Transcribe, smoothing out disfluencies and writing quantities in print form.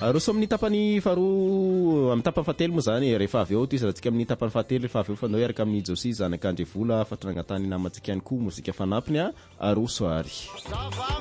Aroso amin'ny tapany faharoa amin'ny tapany fahatelo moa zany rehefa avy eo toizantsika amin'ny tapany fahatelo rehefa avy eo fanao araka amin'ny Josy zanak'Andrevula fatranga tany namantsika ihany koa mozika fanampiny aroso ary